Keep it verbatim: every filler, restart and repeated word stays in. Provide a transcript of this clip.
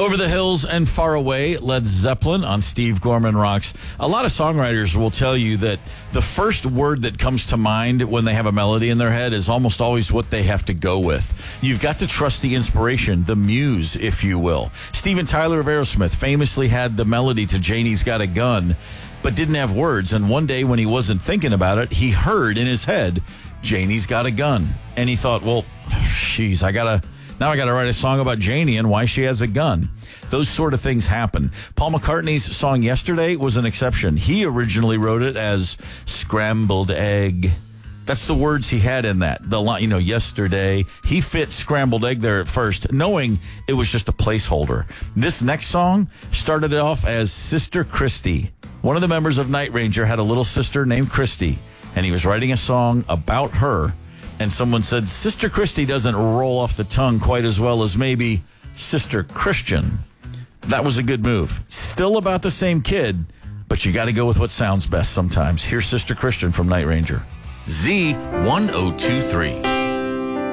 Over the Hills and Far Away, Led Zeppelin on Steve Gorman Rocks. A lot of songwriters will tell you that the first word that comes to mind when they have a melody in their head is almost always what they have to go with. You've got to trust the inspiration, the muse, if you will. Steven Tyler of Aerosmith famously had the melody to Janie's Got a Gun, but didn't have words. And one day when he wasn't thinking about it, he heard in his head, Janie's got a gun. And he thought, well, geez, I gotta... Now I got to write a song about Janie and why she has a gun. Those sort of things happen. Paul McCartney's song Yesterday was an exception. He originally wrote it as scrambled egg. That's the words he had in that. The line, you know, yesterday. He fit scrambled egg there at first, knowing it was just a placeholder. This next song started off as Sister Christy. One of the members of Night Ranger had a little sister named Christy, and he was writing a song about her. And someone said, Sister Christy doesn't roll off the tongue quite as well as maybe Sister Christian. That was a good move. Still about the same kid, but you got to go with what sounds best sometimes. Here's Sister Christian from Night Ranger. Z ten twenty-three.